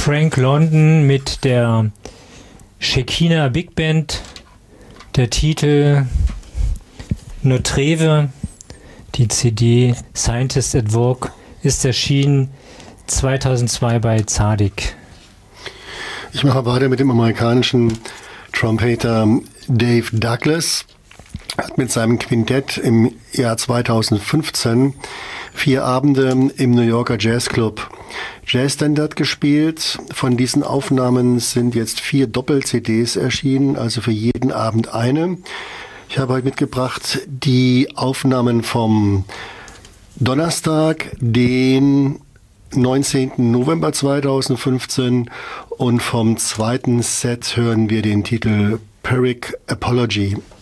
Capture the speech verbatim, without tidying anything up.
Frank London mit der Shekinah Big Band, der Titel Notre, die C D Scientist at Work ist erschienen zweitausendzwei bei Tzadik. Ich mache weiter mit dem amerikanischen Trompeter Dave Douglas. Hat mit seinem Quintett im Jahr zweitausendfünfzehn vier Abende im New Yorker Jazzclub Jazzstandard gespielt. Von diesen Aufnahmen sind jetzt vier Doppel-C Ds erschienen, also für jeden Abend eine. Ich habe heute mitgebracht die Aufnahmen vom Donnerstag, den neunzehnten November zweitausendfünfzehn, und vom zweiten Set hören wir den Titel Pyrrhic Apology.